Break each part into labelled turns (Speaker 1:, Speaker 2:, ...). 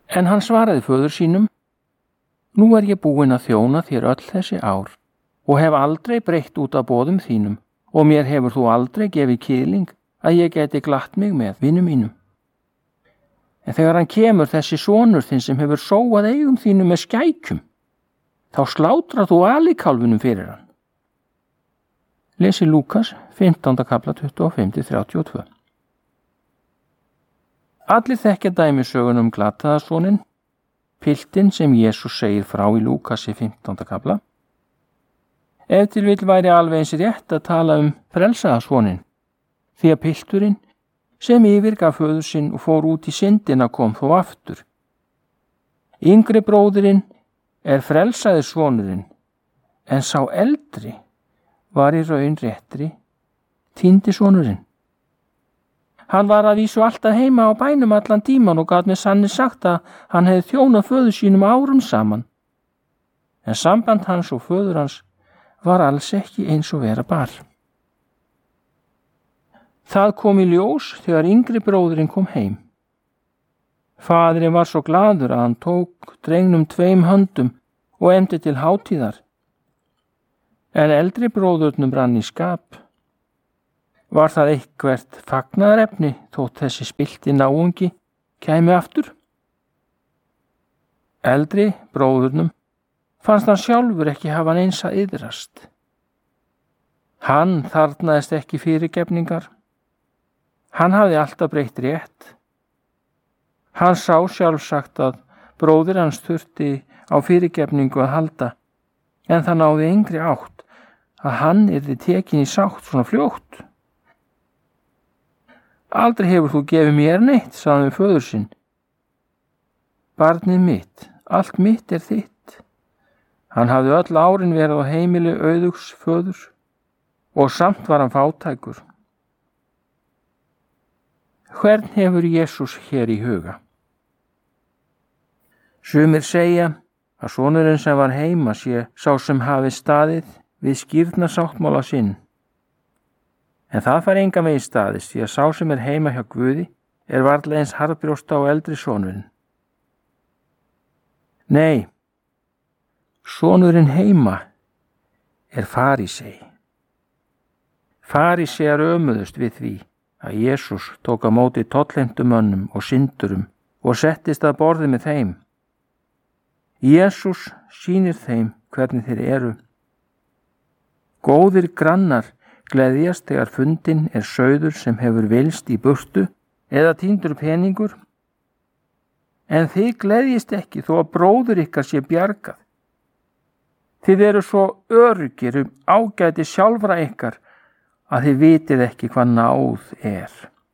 Speaker 1: En hann svaraði föður sínum: Nú er ég búinn að þjóna þér öll þessi ár og hef aldrei breytt út af boðum þínum og mér hefur þú aldrei gefið kýling að ég geti glatt mig með vinum mínum. En þegar hann kemur, þessi sonur þinn sem hefur sóað eigum þínum með skækjum, þá slátrar þú alikálfinum fyrir hann. Lesi Lúkas 15. kapla 25-32. Allir þekkja dæmisögun glataðarsoninn, piltinn sem Jesús segir frá í Lúkasi 15. kapla. Ef til vill væri alveg eins rétt að tala frelsaðarsoninn, því að pilturinn sem yfirgaf föður sinn og fór út í syndina kom þó aftur. Yngri bróðirinn er frelsaði sonurinn, en sá eldri var í raun réttri týndi sonurinn. Hann var að vísu alltaf heima á bænum allan tíman og gat með sanni sagt að hann hefði þjónað föður sínum árum saman. En samband hans og föður hans var alls ekki eins og vera bar. Það kom í ljós þegar yngri bróðirinn kom heim. Faðirinn var svo glaður að hann tók drengnum 2 höndum og efndi til hátíðar. En eldri bróðurnum brann í skap. Var það eitthvert fagnaðarefni þótt þessi spillti náungi kæmi aftur? Eldri bróðurnum fannst hann sjálfur ekki hafa neins að iðrast. Hann þarfnaðist ekki fyrirgefningar. Hann hafði alltaf breytt rétt. Hann sá sjálfsagt að bróðir hans þurfti á fyrirgefningu að halda, en það náði engri átt að hann yrði tekin í sátt svona fljótt. Aldrei hefur þú gefið mér neitt, sagði föður sinn. Barnið mitt, allt mitt er þitt. Hann hafði öll árin verið á heimili auðugs föður og samt var hann fátækur. Hvern hefur Jesús hér í huga? Sumir segja að sonurinn sem var heima sé sá sem hafi staðið við skírnarsáttmála sinn. En það fær engan veginn staðist, því að sá sem er heima hjá Guði er varla eins harðbrjósta og eldri sonurinn. Nei, sonurinn heima er farísei. Farísear ömuðust við því að Jesús tók á móti tollheimtumönnum og syndurum og settist að borði með þeim. Jesús sýnir þeim hvernig þeir eru. Góðir grannar gleðjast þegar fundinn er sauður sem hefur vilst í burtu eða týndur peningur, en þið gleðjist ekki þó að bróður ykkar sé bjargað. Þið eru svo öruggir ágæti sjálfra ykkar að þið vitið ekki hvað náð er.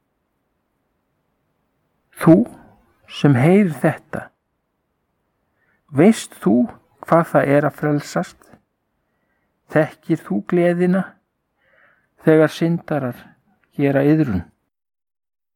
Speaker 1: Þú sem heyrir þetta, veist þú hvað það er að frelsast? Þekkir þú gleðina þegar syndarar gera iðrun?